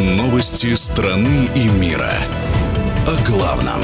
Новости страны и мира. О главном.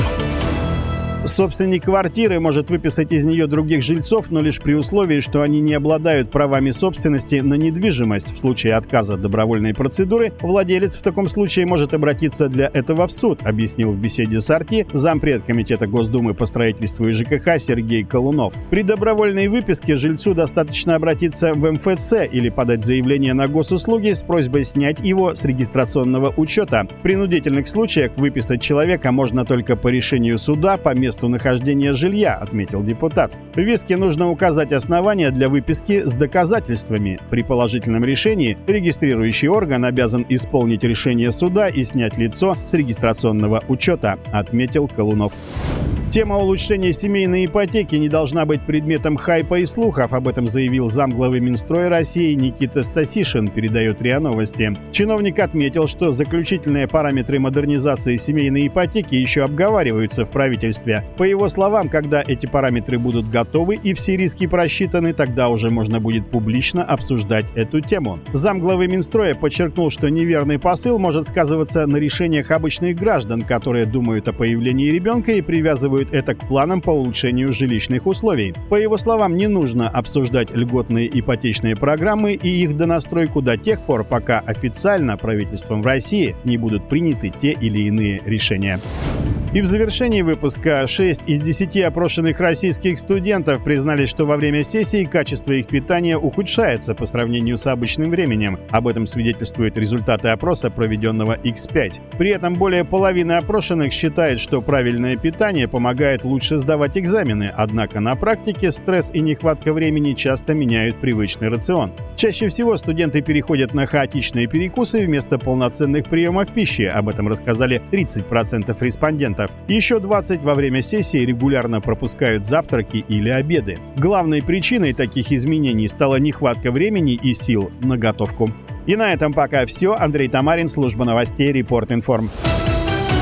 Собственник квартиры может выписать из нее других жильцов, но лишь при условии, что они не обладают правами собственности на недвижимость. В случае отказа от добровольной процедуры владелец в таком случае может обратиться для этого в суд, объяснил в беседе с RT зампред Комитета Госдумы по строительству и ЖКХ Сергей Колунов. При добровольной выписке жильцу достаточно обратиться в МФЦ или подать заявление на госуслуги с просьбой снять его с регистрационного учета. В принудительных случаях выписать человека можно только по решению суда по месту нахождения жилья, отметил депутат. В иске нужно указать основания для выписки с доказательствами. При положительном решении регистрирующий орган обязан исполнить решение суда и снять лицо с регистрационного учета, отметил Колунов. Тема улучшения семейной ипотеки не должна быть предметом хайпа и слухов. Об этом заявил замглавы Минстроя России Никита Стасишин, передает РИА Новости. Чиновник отметил, что заключительные параметры модернизации семейной ипотеки еще обговариваются в правительстве. По его словам, когда эти параметры будут готовы и все риски просчитаны, тогда уже можно будет публично обсуждать эту тему. Замглавы Минстроя подчеркнул, что неверный посыл может сказываться на решениях обычных граждан, которые думают о появлении ребенка и привязывают это к планам по улучшению жилищных условий. По его словам, не нужно обсуждать льготные ипотечные программы и их донастройку до тех пор, пока официально правительством в России не будут приняты те или иные решения. И в завершении выпуска 6 из 10 опрошенных российских студентов признались, что во время сессии качество их питания ухудшается по сравнению с обычным временем. Об этом свидетельствуют результаты опроса, проведенного X5. При этом более половины опрошенных считает, что правильное питание помогает лучше сдавать экзамены, однако на практике стресс и нехватка времени часто меняют привычный рацион. Чаще всего студенты переходят на хаотичные перекусы вместо полноценных приемов пищи. Об этом рассказали 30% респондентов. Еще 20% во время сессии регулярно пропускают завтраки или обеды. Главной причиной таких изменений стала нехватка времени и сил на готовку. И на этом пока все. Андрей Тамарин, служба новостей Репорт Информ.